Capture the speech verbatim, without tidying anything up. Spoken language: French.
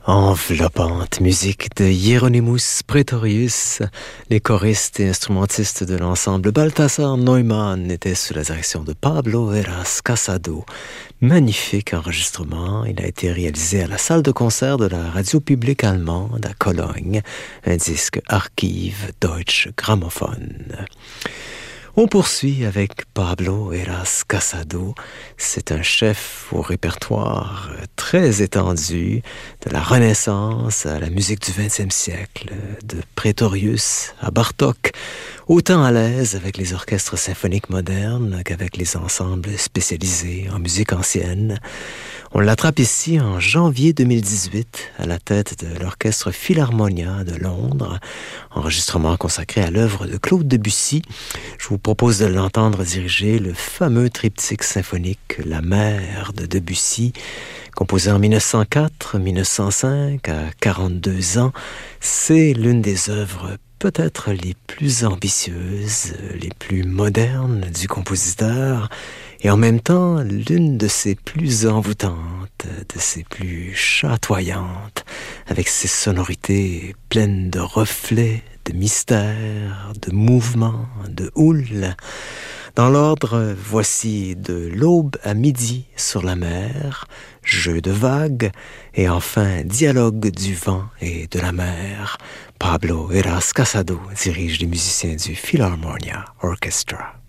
Enveloppante musique de Hieronymus Praetorius, les choristes et instrumentistes de l'ensemble Balthasar Neumann étaient sous la direction de Pablo Heras Casado. Magnifique enregistrement, il a été réalisé à la salle de concert de la radio publique allemande à Cologne, un disque Archiv Deutsche Grammophon. On poursuit avec Pablo Heras Casado. C'est un chef au répertoire très étendu, de la Renaissance à la musique du vingtième siècle, de Praetorius à Bartók, autant à l'aise avec les orchestres symphoniques modernes qu'avec les ensembles spécialisés en musique ancienne. On l'attrape ici en janvier deux mille dix-huit à la tête de l'Orchestre Philharmonia de Londres, enregistrement consacré à l'œuvre de Claude Debussy. Je vous propose de l'entendre diriger le fameux triptyque symphonique La Mer de Debussy, composé en mille neuf cent quatre à mille neuf cent cinq, à quarante-deux ans. C'est l'une des œuvres peut-être les plus ambitieuses, les plus modernes du compositeur, et en même temps l'une de ses plus envoûtantes, de ses plus chatoyantes, avec ses sonorités pleines de reflets, de mystère, de mouvement, de houle. Dans l'ordre, voici de l'aube à midi sur la mer, jeu de vagues, et enfin dialogue du vent et de la mer. Pablo Heras Casado dirige les musiciens du Philharmonia Orchestra.